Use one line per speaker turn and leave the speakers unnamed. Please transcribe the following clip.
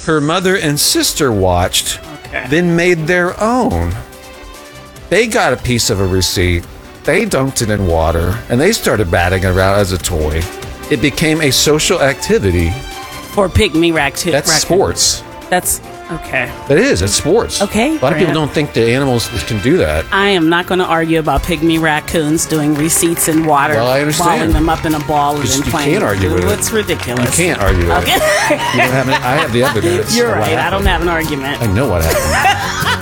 Her mother and sister watched,
Okay.
then made their own. They got a piece of a receipt. They dunked it in water, and they started batting it around as a toy. It became a social activity.
For pygmy
That's sports.
That's okay.
It is. It's sports.
Okay,
A lot of people
Grant.
don't think the animals can do that.
I am not going to argue about pygmy raccoons doing receipts in water,
Well, I understand.
balling them up in a ball and
You
then playing.
can't argue with it.
It's ridiculous.
You can't argue with
Okay.
it. You don't have any, I have the evidence.
You're
of what
right. I don't
happened.
have an argument.
I know what happened.